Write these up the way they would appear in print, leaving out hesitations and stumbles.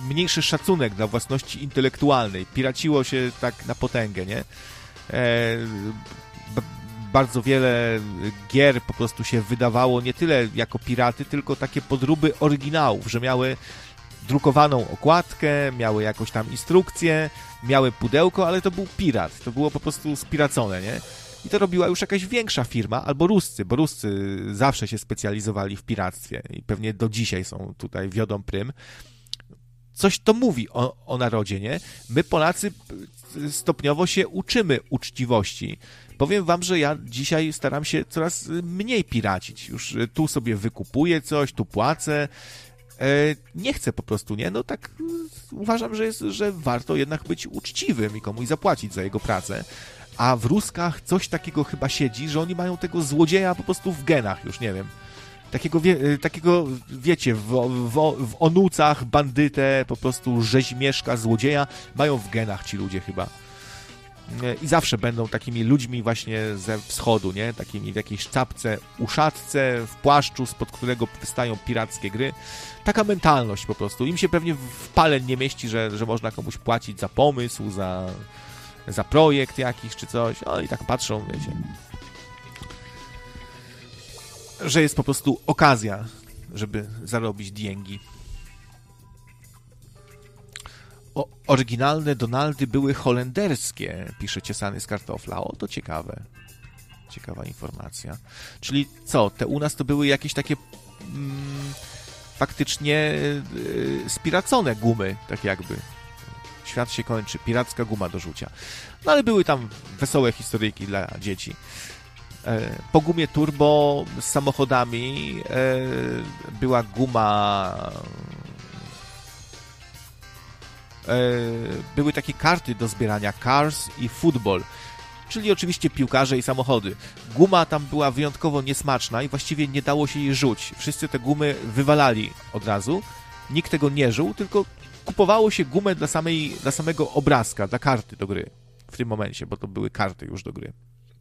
mniejszy szacunek dla własności intelektualnej. Piraciło się tak na potęgę, nie? Bardzo wiele gier po prostu się wydawało nie tyle jako piraty, tylko takie podróby oryginałów, że miały drukowaną okładkę, miały jakąś tam instrukcję, miały pudełko, ale to był pirat, to było po prostu spiracone, nie? I to robiła już jakaś większa firma, albo Ruscy, bo Ruscy zawsze się specjalizowali w piractwie i pewnie do dzisiaj są tutaj, wiodą prym. Coś to mówi o narodzie, nie? My Polacy stopniowo się uczymy uczciwości. Powiem wam, że ja dzisiaj staram się coraz mniej piracić. Już tu sobie wykupuję coś, tu płacę. Nie chcę po prostu, nie? No tak uważam, że warto jednak być uczciwym i komuś zapłacić za jego pracę. A w Ruskach coś takiego chyba siedzi, że oni mają tego złodzieja po prostu w genach, już nie wiem. Takiego wiecie, w onucach bandytę, po prostu rzeźmieszka, złodzieja mają w genach ci ludzie chyba. I zawsze będą takimi ludźmi właśnie ze wschodu, nie? Takimi w jakiejś czapce, uszatce, w płaszczu, spod którego wystają pirackie gry. Taka mentalność po prostu. Im się pewnie w pale nie mieści, że można komuś płacić za pomysł, za projekt jakiś czy coś. No i tak patrzą, wiecie, że jest po prostu okazja, żeby zarobić diengi. Oryginalne Donaldy były holenderskie, pisze Ciesany z Kartofla. O, to ciekawe. Ciekawa informacja. Czyli co, te u nas to były jakieś takie faktycznie spiracone gumy, tak jakby. Świat się kończy, piracka guma do rzucia. No ale były tam wesołe historyjki dla dzieci. Po gumie turbo z samochodami była guma... Były takie karty do zbierania, Cars i Football, czyli oczywiście piłkarze i samochody. Guma tam była wyjątkowo niesmaczna i właściwie nie dało się jej rzuć. Wszyscy te gumy wywalali od razu. Nikt tego nie żuł, tylko kupowało się gumę dla samego obrazka, dla karty do gry. W tym momencie, bo to były karty już do gry.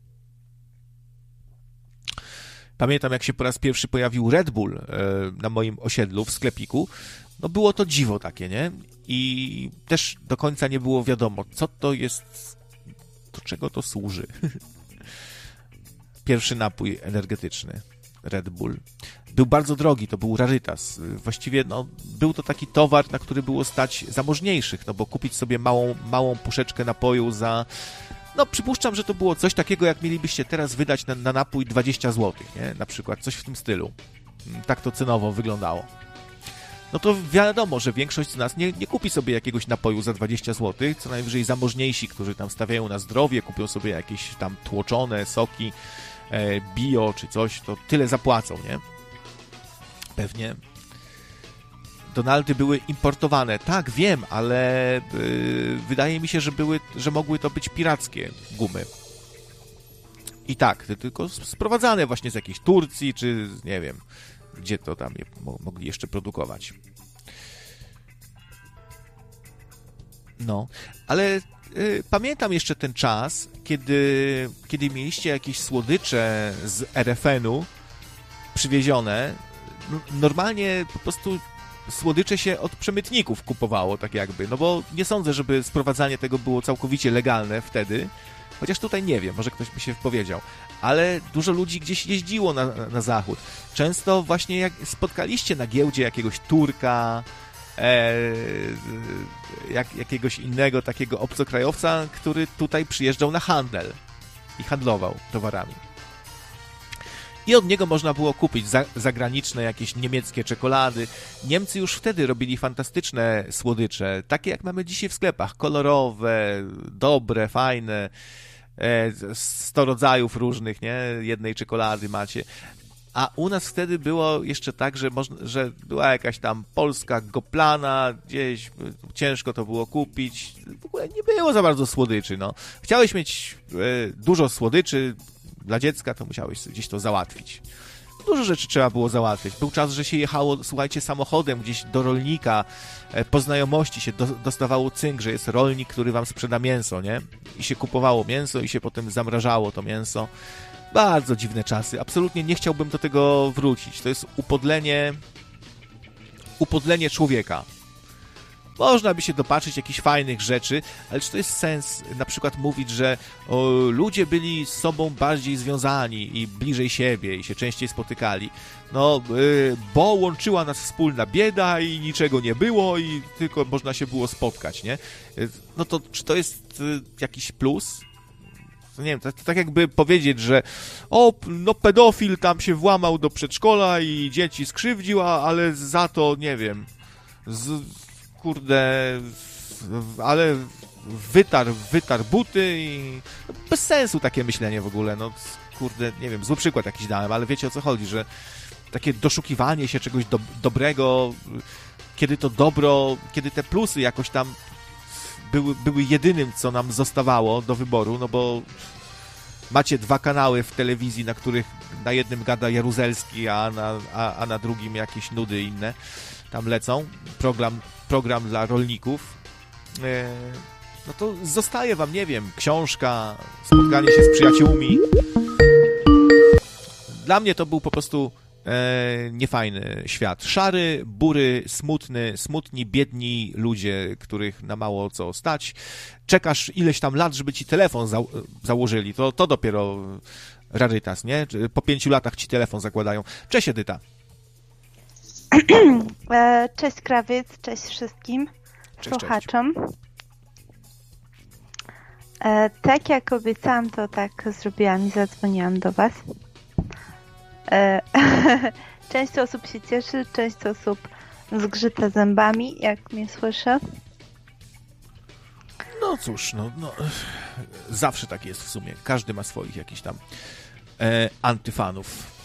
Pamiętam, jak się po raz pierwszy pojawił Red Bull na moim osiedlu w sklepiku. No było to dziwo takie, nie? I też do końca nie było wiadomo, co to jest, do czego to służy. Pierwszy napój energetyczny, Red Bull. Był bardzo drogi, to był rarytas. Właściwie no, był to taki towar, na który było stać zamożniejszych, no bo kupić sobie małą puszeczkę napoju za... No przypuszczam, że to było coś takiego, jak mielibyście teraz wydać na napój 20 zł, nie? Na przykład, coś w tym stylu. Tak to cenowo wyglądało. No to wiadomo, że większość z nas nie kupi sobie jakiegoś napoju za 20 zł, co najwyżej zamożniejsi, którzy tam stawiają na zdrowie, kupią sobie jakieś tam tłoczone soki, bio czy coś, to tyle zapłacą, nie? Pewnie. Donaldy były importowane. Tak, wiem, ale wydaje mi się, że mogły to być pirackie gumy. I tak, tylko sprowadzane właśnie z jakiejś Turcji, czy nie wiem, gdzie to tam je mogli jeszcze produkować. No, ale pamiętam jeszcze ten czas, kiedy mieliście jakieś słodycze z RFN-u przywiezione. Normalnie po prostu słodycze się od przemytników kupowało, tak jakby, no bo nie sądzę, żeby sprowadzanie tego było całkowicie legalne wtedy, chociaż tutaj nie wiem, może ktoś by się wypowiedział, ale dużo ludzi gdzieś jeździło na zachód. Często właśnie jak spotkaliście na giełdzie jakiegoś Turka, jakiegoś innego takiego obcokrajowca, który tutaj przyjeżdżał na handel i handlował towarami. I od niego można było kupić zagraniczne jakieś niemieckie czekolady. Niemcy już wtedy robili fantastyczne słodycze, takie jak mamy dzisiaj w sklepach, kolorowe, dobre, fajne, 100 rodzajów różnych, nie? Jednej czekolady macie. A u nas wtedy było jeszcze tak, że była jakaś tam polska goplana, gdzieś ciężko to było kupić. W ogóle nie było za bardzo słodyczy, no. Chciałeś mieć dużo słodyczy dla dziecka, to musiałeś gdzieś to załatwić. Dużo rzeczy trzeba było załatwić. Był czas, że się jechało, słuchajcie, samochodem gdzieś do rolnika, po znajomości się dostawało cynk, że jest rolnik, który wam sprzeda mięso, nie? I się kupowało mięso i się potem zamrażało to mięso. Bardzo dziwne czasy. Absolutnie nie chciałbym do tego wrócić. To jest upodlenie człowieka. można by się dopatrzyć jakichś fajnych rzeczy, ale czy to jest sens na przykład mówić, że ludzie byli z sobą bardziej związani i bliżej siebie i się częściej spotykali? No, bo łączyła nas wspólna bieda i niczego nie było i tylko można się było spotkać, nie? No to czy to jest jakiś plus? Nie wiem, to tak jakby powiedzieć, że no pedofil tam się włamał do przedszkola i dzieci skrzywdził, ale za to, nie wiem, ale wytarł buty i no, bez sensu takie myślenie w ogóle, no kurde, nie wiem, zły przykład jakiś dałem, ale wiecie o co chodzi, że takie doszukiwanie się czegoś dobrego, kiedy to dobro, kiedy te plusy jakoś tam były jedynym, co nam zostawało do wyboru, no bo macie 2 kanały w telewizji, na których na jednym gada Jaruzelski, a na drugim jakieś nudy inne tam lecą, program dla rolników, no to zostaje wam, nie wiem, książka, spotkanie się z przyjaciółmi. Dla mnie to był po prostu niefajny świat. Szary, bury, smutni, biedni ludzie, których na mało co stać. Czekasz ileś tam lat, żeby ci telefon założyli. To dopiero rarytas, nie? Po 5 latach ci telefon zakładają. Cześć, Edyta. Cześć, Krawiec, cześć wszystkim słuchaczom. Tak jak obiecałam, to tak zrobiłam i zadzwoniłam do was. Część osób się cieszy, część osób zgrzyta zębami, jak mnie słyszy. No cóż, no, zawsze tak jest w sumie. Każdy ma swoich jakichś tam antyfanów.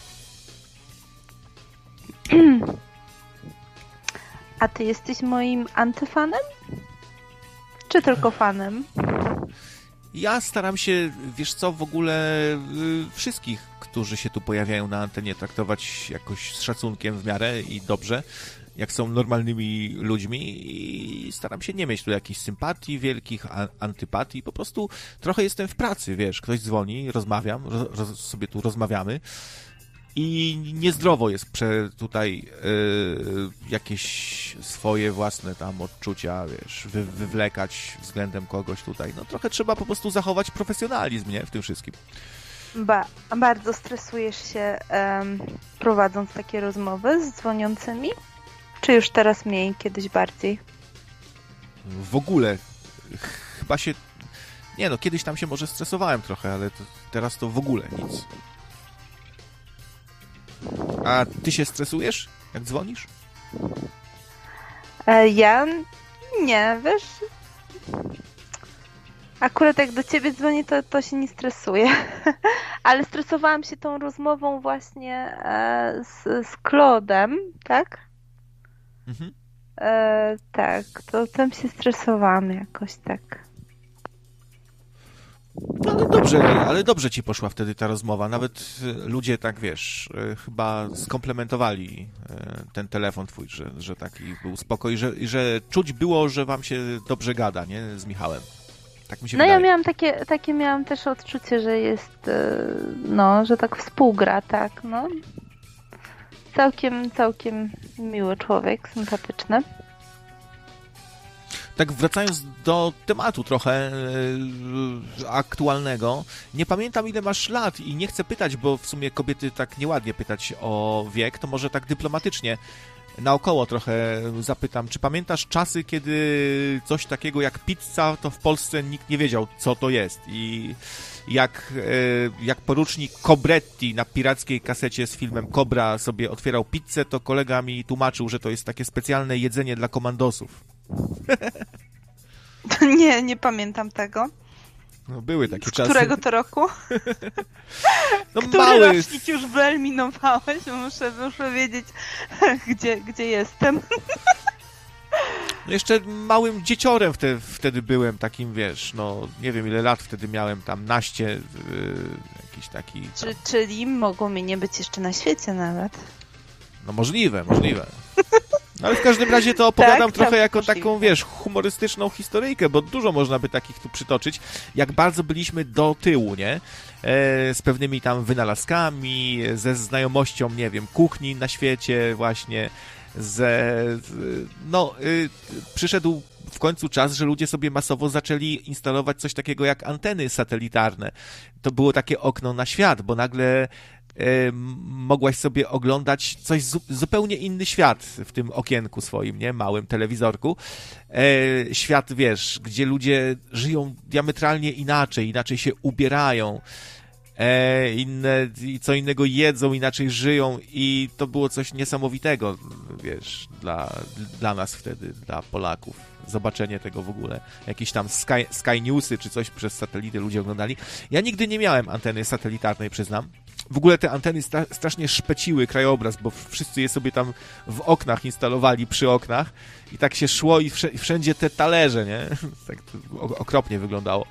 A ty jesteś moim antyfanem? Czy tylko fanem? Ja staram się, wiesz co, w ogóle wszystkich, którzy się tu pojawiają na antenie, traktować jakoś z szacunkiem w miarę i dobrze, jak są normalnymi ludźmi i staram się nie mieć tu jakichś sympatii wielkich, antypatii, po prostu trochę jestem w pracy, wiesz, ktoś dzwoni, rozmawiam, sobie tu rozmawiamy i niezdrowo jest tutaj jakieś swoje własne tam odczucia, wiesz, wywlekać względem kogoś tutaj. No trochę trzeba po prostu zachować profesjonalizm, nie? W tym wszystkim. Bardzo stresujesz się prowadząc takie rozmowy z dzwoniącymi? Czy już teraz mniej, kiedyś bardziej? W ogóle chyba się... Nie no, kiedyś tam się może stresowałem trochę, ale teraz to w ogóle nic. A ty się stresujesz, jak dzwonisz? Ja nie, wiesz... Akurat jak do ciebie dzwonię, to się nie stresuję. Ale stresowałam się tą rozmową właśnie z Claude'em, tak? Mhm. Tak, to tam się stresowałam jakoś tak. No ale dobrze ci poszła wtedy ta rozmowa. Nawet ludzie tak, wiesz, chyba skomplementowali ten telefon twój, że taki był spokój, że czuć było, że wam się dobrze gada, nie? Z Michałem. Tak mi się wydaje. Ja miałam takie miałam też odczucie, że jest, że tak współgra, tak, no. Całkiem miły człowiek, sympatyczny. Tak wracając do tematu trochę aktualnego, nie pamiętam ile masz lat i nie chcę pytać, bo w sumie kobiety tak nieładnie pytać o wiek, to może tak dyplomatycznie naokoło trochę zapytam, czy pamiętasz czasy, kiedy coś takiego jak pizza, to w Polsce nikt nie wiedział, co to jest i jak porucznik Cobretti na pirackiej kasecie z filmem Cobra sobie otwierał pizzę, to kolega mi tłumaczył, że to jest takie specjalne jedzenie dla komandosów. Nie pamiętam tego. No, były takie czasy. Z którego to roku? No, który rocznik już wyeliminowałeś? Muszę wiedzieć, gdzie jestem. No jeszcze małym dzieciorem wtedy byłem takim, wiesz, no nie wiem ile lat wtedy miałem, tam naście, jakiś taki... Tam... Czyli mogło mnie nie być jeszcze na świecie nawet. No możliwe. No, ale w każdym razie to opowiadam trochę jako możliwe. Taką, wiesz, humorystyczną historyjkę, bo dużo można by takich tu przytoczyć, jak bardzo byliśmy do tyłu, nie? Z pewnymi tam wynalazkami, ze znajomością, nie wiem, kuchni na świecie właśnie, przyszedł w końcu czas, że ludzie sobie masowo zaczęli instalować coś takiego jak anteny satelitarne. To było takie okno na świat, bo nagle mogłaś sobie oglądać coś, zupełnie inny świat w tym okienku swoim, nie? Małym telewizorku. Świat, wiesz, gdzie ludzie żyją diametralnie inaczej się ubierają, co innego jedzą, inaczej żyją i to było coś niesamowitego, wiesz, dla nas wtedy, dla Polaków. Zobaczenie tego w ogóle. Jakieś tam Sky Newsy czy coś przez satelity ludzie oglądali. Ja nigdy nie miałem anteny satelitarnej, przyznam. W ogóle te anteny strasznie szpeciły krajobraz, bo wszyscy je sobie tam w oknach instalowali, przy oknach i tak się szło i wszędzie te talerze, nie? Tak to okropnie wyglądało.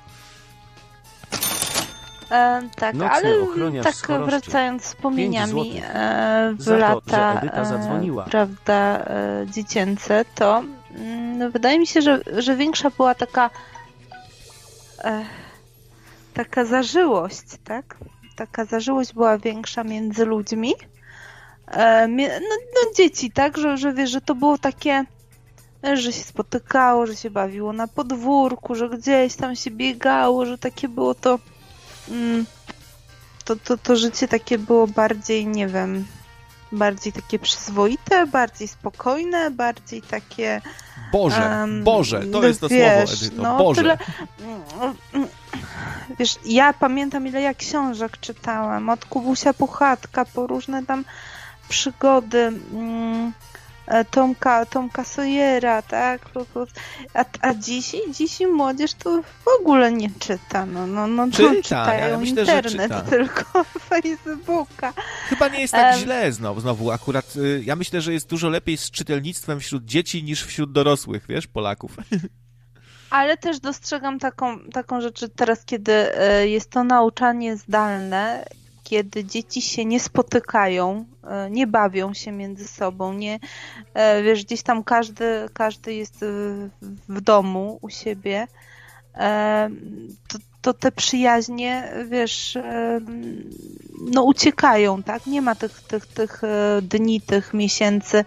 Tak, Nocny ale ochroniarz tak z Choroszczy. wracając wspomnieniami w za to, lata, że Edyta zadzwoniła. prawda, dziecięce, to wydaje mi się, że większa była taka zażyłość, tak? Taka zażyłość była większa między ludźmi. Dzieci, tak? Że wiesz, że to było takie, że się spotykało, że się bawiło na podwórku, że gdzieś tam się biegało, że takie było to życie takie było bardziej, nie wiem, bardziej takie przyzwoite, bardziej spokojne, bardziej takie... Boże, to jest to wiesz, słowo, Edyto, no, Boże. Tyle, wiesz, ja pamiętam, ile ja książek czytałam, od Kubusia Puchatka po różne tam przygody, Tomka Sawyera, tak? A dzisiaj młodzież to w ogóle nie czyta. Czytają ja myślę, internet, że czyta. tylko Facebooka. Chyba nie jest tak źle znowu. Akurat ja myślę, że jest dużo lepiej z czytelnictwem wśród dzieci niż wśród dorosłych, wiesz, Polaków. Ale też dostrzegam taką rzecz, że teraz, kiedy jest to nauczanie zdalne, kiedy dzieci się nie spotykają, nie bawią się między sobą, nie, wiesz, gdzieś tam każdy jest w domu u siebie, to te przyjaźnie, wiesz, uciekają, tak? Nie ma tych dni, tych miesięcy,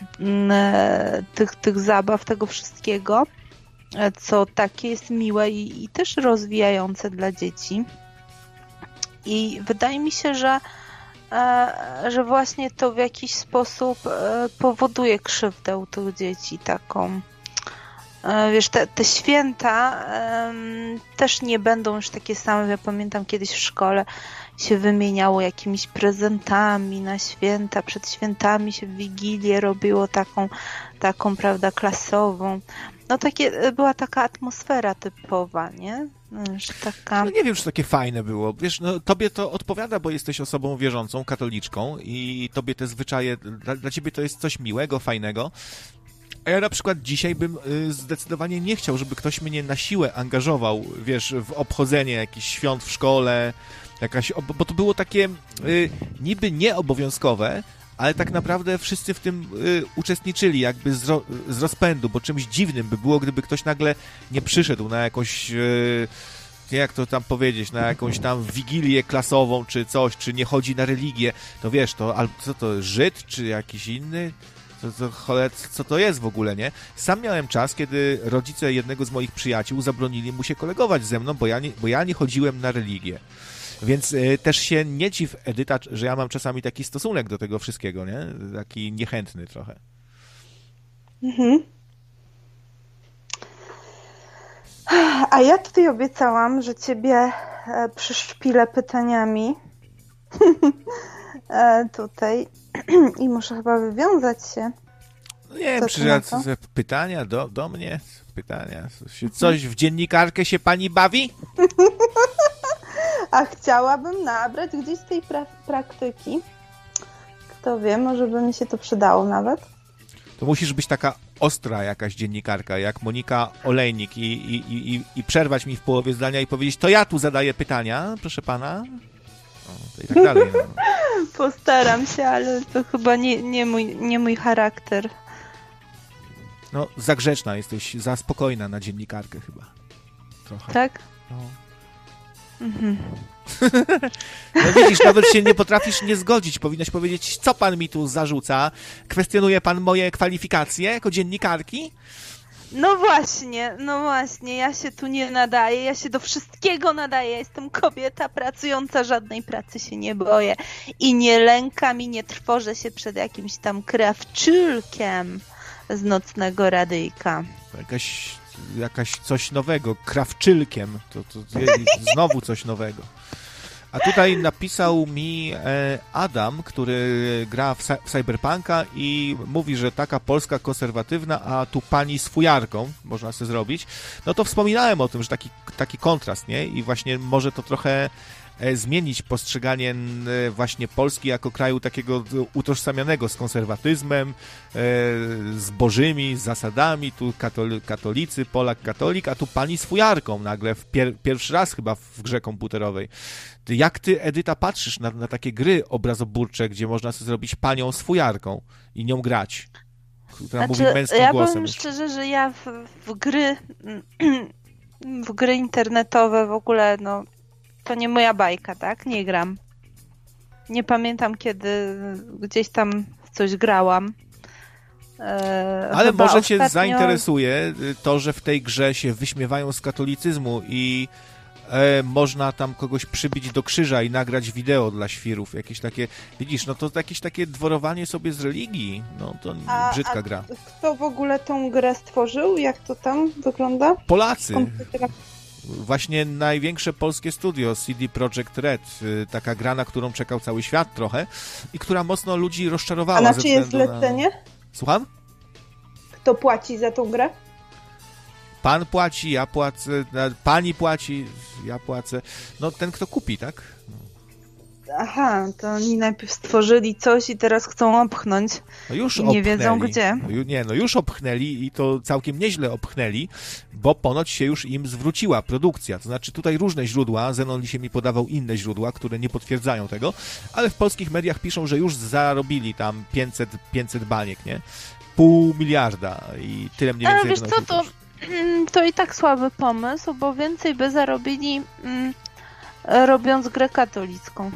tych zabaw, tego wszystkiego, co takie jest miłe i też rozwijające dla dzieci. I wydaje mi się, że właśnie to w jakiś sposób powoduje krzywdę u tych dzieci taką. Wiesz, te święta też nie będą już takie same. Ja pamiętam, kiedyś w szkole się wymieniało jakimiś prezentami na święta. Przed świętami się w Wigilię robiło taką, prawda, klasową. Była taka atmosfera typowa, nie? Taka... No nie wiem, czy takie fajne było. Wiesz, tobie to odpowiada, bo jesteś osobą wierzącą, katoliczką i tobie te zwyczaje, dla ciebie to jest coś miłego, fajnego. A ja na przykład dzisiaj bym zdecydowanie nie chciał, żeby ktoś mnie na siłę angażował, wiesz, w obchodzenie jakichś świąt w szkole, bo to było takie niby nieobowiązkowe, ale tak naprawdę wszyscy w tym uczestniczyli jakby z rozpędu, bo czymś dziwnym by było, gdyby ktoś nagle nie przyszedł na jakąś, jak to tam powiedzieć, na jakąś tam wigilię klasową czy coś, czy nie chodzi na religię, to wiesz, albo co to, Żyd czy jakiś inny? Co to jest w ogóle, nie? Sam miałem czas, kiedy rodzice jednego z moich przyjaciół zabronili mu się kolegować ze mną, bo ja nie chodziłem na religię. Więc też się nie dziw, Edyta, że ja mam czasami taki stosunek do tego wszystkiego, nie? Taki niechętny trochę. Mhm. A ja tutaj obiecałam, że ciebie przyszpilę pytaniami tutaj i muszę chyba wywiązać się. No nie wiem, czy pytania do mnie? Pytania. Coś w dziennikarkę się pani bawi? A chciałabym nabrać gdzieś z tej praktyki. Kto wie, może by mi się to przydało nawet. To musisz być taka ostra jakaś dziennikarka, jak Monika Olejnik i przerwać mi w połowie zdania i powiedzieć, to ja tu zadaję pytania, proszę pana. To i tak dalej. No. Postaram się, ale to chyba nie mój charakter. No, za grzeczna jesteś, za spokojna na dziennikarkę chyba. Trochę. Tak? No. No widzisz, nawet się nie potrafisz nie zgodzić. Powinnaś powiedzieć, co pan mi tu zarzuca? Kwestionuje pan moje kwalifikacje jako dziennikarki? No właśnie, ja się tu nie nadaję, ja się do wszystkiego nadaję, ja jestem kobieta pracująca, żadnej pracy się nie boję i nie lękam i nie trwożę się przed jakimś tam krawczylkiem z nocnego radyjka. Jakaś coś nowego, krawczylkiem, to znowu coś nowego. A tutaj napisał mi Adam, który gra w Cyberpunka i mówi, że taka Polska konserwatywna, a tu pani z fujarką można sobie zrobić. No to wspominałem o tym, że taki kontrast, nie? I właśnie może to trochę zmienić postrzeganie właśnie Polski jako kraju takiego utożsamianego z konserwatyzmem, z bożymi zasadami, tu katolicy, Polak, katolik, a tu pani z fujarką nagle, pierwszy raz chyba w grze komputerowej. Jak ty, Edyta, patrzysz na takie gry obrazoburcze, gdzie można sobie zrobić panią z fujarką i nią grać, która mówi męskim głosem? Ja powiem szczerze, że ja w gry internetowe w ogóle, no to nie moja bajka, tak? Nie gram. Nie pamiętam, kiedy gdzieś tam w coś grałam. Ale może cię zainteresuje to, że w tej grze się wyśmiewają z katolicyzmu i można tam kogoś przybić do krzyża i nagrać wideo dla świrów. Jakieś takie, widzisz, no to jakieś takie dworowanie sobie z religii. No to brzydka gra. Kto w ogóle tą grę stworzył? Jak to tam wygląda? Polacy. Właśnie największe polskie studio, CD Projekt Red, taka gra, na którą czekał cały świat trochę i która mocno ludzi rozczarowała. A na czyje zlecenie? Słucham? Kto płaci za tą grę? Pan płaci, ja płacę, pani płaci, ja płacę. No ten, kto kupi, tak? Aha, to oni najpierw stworzyli coś i teraz chcą opchnąć. No już nie opchnęli. Wiedzą gdzie. No już opchnęli i to całkiem nieźle opchnęli, bo ponoć się już im zwróciła produkcja. To znaczy tutaj różne źródła, Zenon dzisiaj mi podawał inne źródła, które nie potwierdzają tego, ale w polskich mediach piszą, że już zarobili tam 500 baniek, nie? 500 miliarda i tyle mniej więcej. Wiesz co, to i tak słaby pomysł, bo więcej by zarobili robiąc grę katolicką.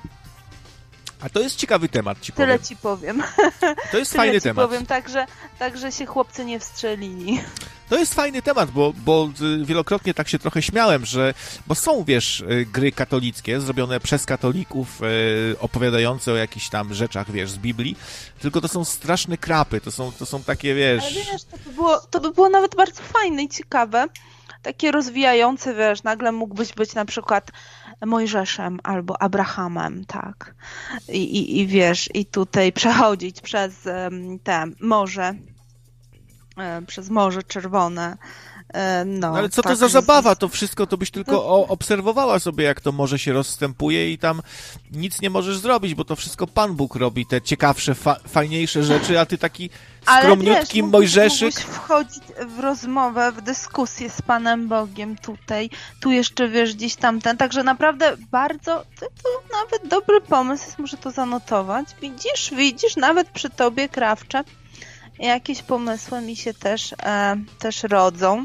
A to jest ciekawy temat, ci powiem. Tyle ci powiem. To jest fajny temat. Powiem, także się chłopcy nie wstrzelili. To jest fajny temat, bo wielokrotnie tak się trochę śmiałem, bo są, wiesz, gry katolickie zrobione przez katolików, opowiadające o jakichś tam rzeczach, wiesz, z Biblii, tylko to są straszne krapy, to są takie, wiesz... Ale wiesz, to by było nawet bardzo fajne i ciekawe, takie rozwijające, wiesz, nagle mógłbyś być na przykład Mojżeszem albo Abrahamem, tak, i wiesz, i tutaj przechodzić przez te morze, przez Morze Czerwone. No, ale co to za zabawa? To wszystko to byś tylko obserwowała sobie, jak to morze się rozstępuje i tam nic nie możesz zrobić, bo to wszystko Pan Bóg robi, te ciekawsze, fajniejsze rzeczy, a ty taki skromniutki Mojżeszyk. Mógłbyś wchodzić w rozmowę, w dyskusję z Panem Bogiem tutaj, tu jeszcze, wiesz, gdzieś tamten, także naprawdę bardzo, to nawet dobry pomysł jest, muszę to zanotować. Widzisz, nawet przy tobie, Krawcze, jakieś pomysły mi się też rodzą.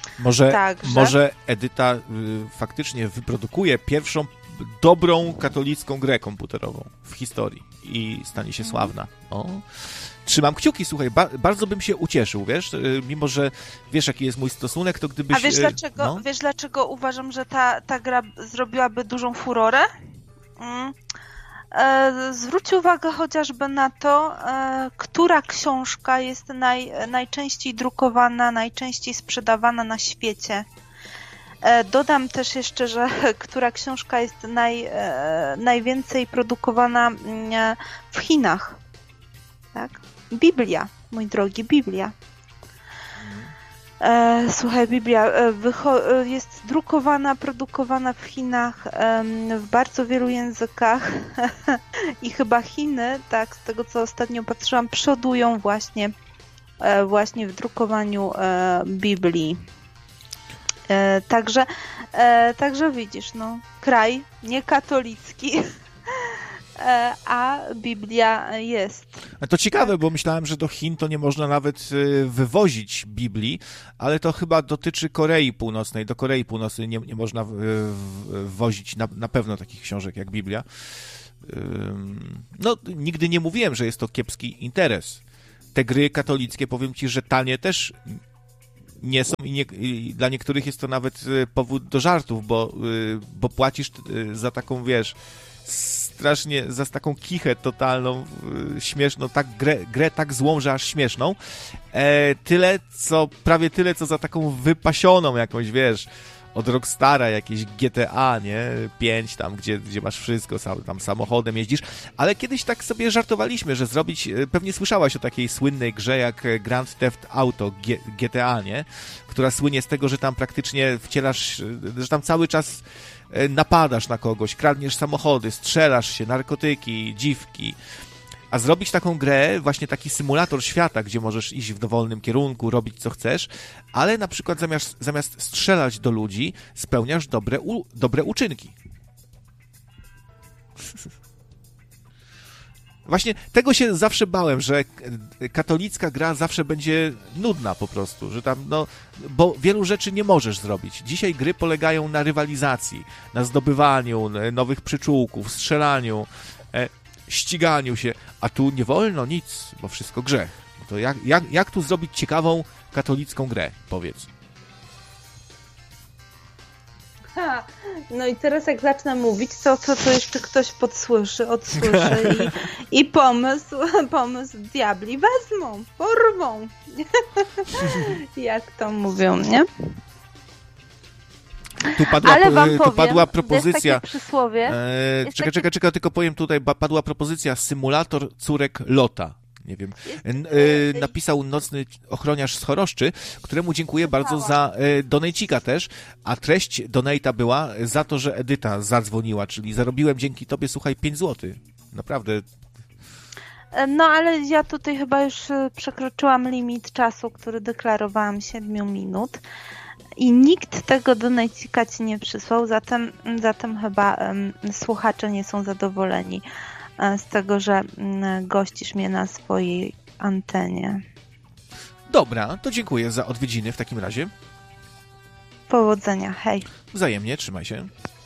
Może Edyta faktycznie wyprodukuje pierwszą dobrą katolicką grę komputerową w historii i stanie się sławna. Trzymam kciuki, słuchaj, bardzo bym się ucieszył, wiesz, mimo że wiesz, jaki jest mój stosunek, to gdybyś... A wiesz dlaczego uważam, że ta gra zrobiłaby dużą furorę? Zwróć uwagę chociażby na to, która książka jest najczęściej drukowana, najczęściej sprzedawana na świecie. Dodam też jeszcze, że która książka jest najwięcej produkowana w Chinach. Tak? Biblia, mój drogi, Biblia. Słuchaj, Biblia jest drukowana, produkowana w Chinach w bardzo wielu językach i chyba Chiny, tak, z tego co ostatnio patrzyłam, przodują właśnie w drukowaniu Biblii. Także widzisz, no, kraj niekatolicki a Biblia jest. To ciekawe, bo myślałem, że do Chin to nie można nawet wywozić Biblii, ale to chyba dotyczy Korei Północnej. Do Korei Północnej nie można wwozić na pewno takich książek jak Biblia. No, nigdy nie mówiłem, że jest to kiepski interes. Te gry katolickie, powiem ci, że tanie też nie są i dla niektórych jest to nawet powód do żartów, bo płacisz za taką, wiesz, strasznie, za taką kichę totalną, śmieszną, grę tak złą, że aż śmieszną. Prawie tyle, co za taką wypasioną jakąś, wiesz, od Rockstara, jakieś GTA, nie? 5 tam, gdzie masz wszystko, tam samochodem jeździsz, ale kiedyś tak sobie żartowaliśmy, że zrobić, pewnie słyszałaś o takiej słynnej grze jak Grand Theft Auto GTA, nie? Która słynie z tego, że tam praktycznie wcielasz, że tam cały czas napadasz na kogoś, kradniesz samochody, strzelasz się, narkotyki, dziwki. A zrobić taką grę, właśnie taki symulator świata, gdzie możesz iść w dowolnym kierunku, robić co chcesz, ale na przykład zamiast strzelać do ludzi, spełniasz dobre uczynki. Właśnie tego się zawsze bałem, że katolicka gra zawsze będzie nudna po prostu, że tam, no, bo wielu rzeczy nie możesz zrobić. Dzisiaj gry polegają na rywalizacji, na zdobywaniu nowych przyczółków, strzelaniu, ściganiu się, a tu nie wolno nic, bo wszystko grzech. To jak tu zrobić ciekawą katolicką grę, powiedz? No i teraz jak zacznę mówić, to jeszcze ktoś odsłyszy i pomysł diabli wezmą, porwą. Jak to mówią, nie? Tu padła propozycja. Jest takie przysłowie. Czekaj, tylko powiem tutaj, padła propozycja symulator córek Lota. Nie wiem. Napisał nocny ochroniarz z Choroszczy, któremu dziękuję bardzo za donejcika też, a treść donejta była za to, że Edyta zadzwoniła, czyli zarobiłem dzięki tobie, słuchaj, 5 zł. Naprawdę. No, ale ja tutaj chyba już przekroczyłam limit czasu, który deklarowałam, 7 minut. I nikt tego donajcika ci nie przysłał, zatem chyba słuchacze nie są zadowoleni z tego, że gościsz mnie na swojej antenie. Dobra, to dziękuję za odwiedziny w takim razie. Powodzenia, hej. Wzajemnie, trzymaj się.